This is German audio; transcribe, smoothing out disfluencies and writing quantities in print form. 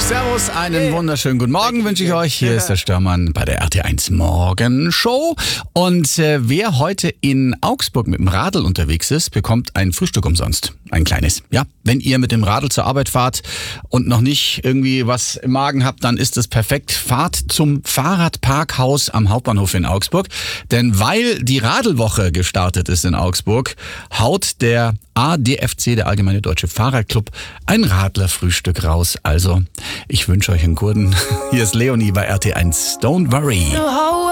Servus, einen wunderschönen guten Morgen wünsche ich euch. Hier ist der Störmann bei der RT1 Morgenshow. Und wer heute in Augsburg mit dem Radl unterwegs ist, bekommt ein Frühstück umsonst. Ein kleines. Ja, wenn ihr mit dem Radl zur Arbeit fahrt und noch nicht irgendwie was im Magen habt, dann ist es perfekt. Fahrt zum Fahrradparkhaus am Hauptbahnhof in Augsburg. Denn weil die Radlwoche gestartet ist in Augsburg, haut der ADFC, der Allgemeine Deutsche Fahrradclub, ein Radlerfrühstück raus. Also, ich wünsche euch einen guten. Hier ist Leonie bei RT1. Don't worry.